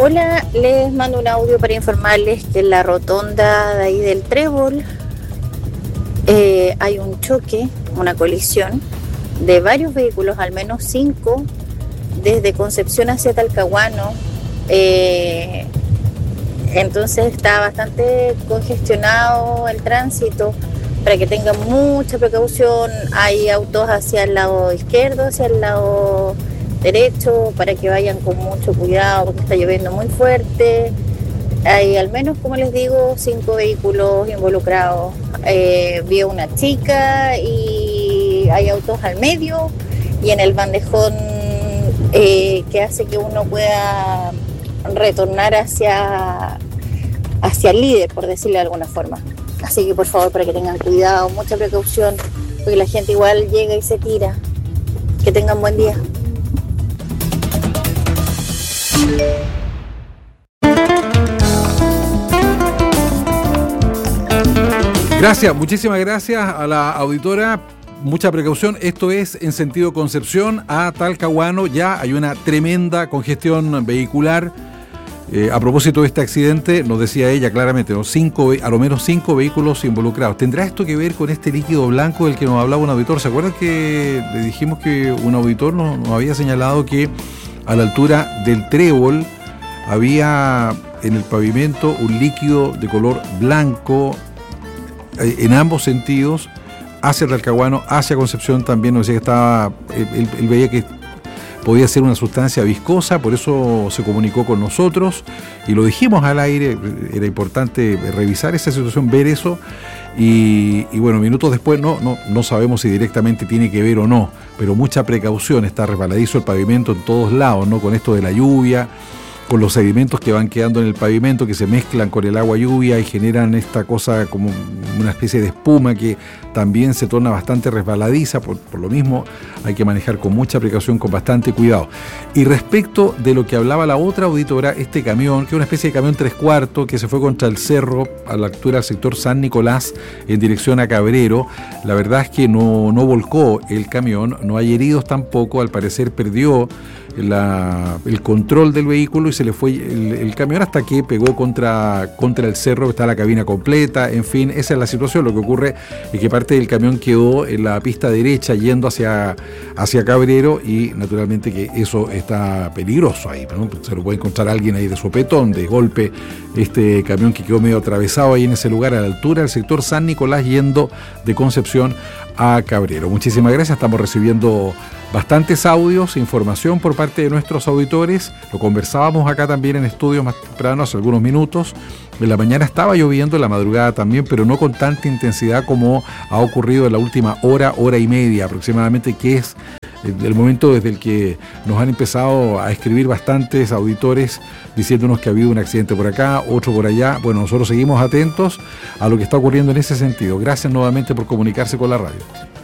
Hola, les mando un audio para informarles que en la rotonda de ahí del Trébol hay un choque, una colisión de varios vehículos, al menos 5, desde Concepción hacia Talcahuano. Entonces está bastante congestionado el tránsito, para que tengan mucha precaución. Hay autos hacia el lado izquierdo, hacia el lado derecho, para que vayan con mucho cuidado porque está lloviendo muy fuerte. Hay al menos, como les digo, 5 vehículos involucrados. Vi a una chica y hay autos al medio y en el bandejón que hace que uno pueda retornar hacia el líder, por decirlo de alguna forma. Así que por favor, para que tengan cuidado, mucha precaución, porque la gente igual llega y se tira. Que tengan buen día. Gracias, muchísimas gracias a la auditora. Mucha precaución. Esto es en sentido Concepción a Talcahuano. Ya hay una tremenda congestión vehicular. A propósito de este accidente, nos decía ella claramente, ¿no? A lo menos 5 vehículos involucrados. ¿Tendrá esto que ver con este líquido blanco del que nos hablaba un auditor? ¿Se acuerdan que le dijimos que un auditor nos había señalado que a la altura del Trébol había en el pavimento un líquido de color blanco en ambos sentidos, hacia Talcahuano, hacia Concepción también? Nos decía que estaba, él veía que podía ser una sustancia viscosa, por eso se comunicó con nosotros y lo dijimos al aire. Era importante revisar esa situación, ver eso y bueno, minutos después no sabemos si directamente tiene que ver o no, pero mucha precaución. Está resbaladizo el pavimento en todos lados, ¿no? Con esto de la lluvia, con los sedimentos que van quedando en el pavimento, que se mezclan con el agua lluvia y generan esta cosa como una especie de espuma que también se torna bastante resbaladiza. Por lo mismo hay que manejar con mucha precaución, con bastante cuidado. Y respecto de lo que hablaba la otra auditora, este camión, que es una especie de camión 3/4 que se fue contra el cerro a la altura del sector San Nicolás en dirección a Cabrero, la verdad es que no volcó el camión, no hay heridos tampoco. Al parecer perdió el control del vehículo y se le fue el camión hasta que pegó contra el cerro. Está la cabina completa, en fin, esa es la situación. Lo que ocurre es que parte del camión quedó en la pista derecha yendo hacia Cabrero y naturalmente que eso está peligroso ahí, ¿no? Se lo puede encontrar alguien ahí de sopetón, de golpe, este camión que quedó medio atravesado ahí en ese lugar a la altura del sector San Nicolás yendo de Concepción a Cabrero. Muchísimas gracias, estamos recibiendo bastantes audios, información por parte de nuestros auditores. Lo conversábamos acá también en estudio más temprano, hace algunos minutos. En la mañana estaba lloviendo, en la madrugada también, pero no con tanta intensidad como ha ocurrido en la última hora y media aproximadamente, que es el momento desde el que nos han empezado a escribir bastantes auditores diciéndonos que ha habido un accidente por acá, otro por allá. Bueno, nosotros seguimos atentos a lo que está ocurriendo en ese sentido. Gracias nuevamente por comunicarse con la radio.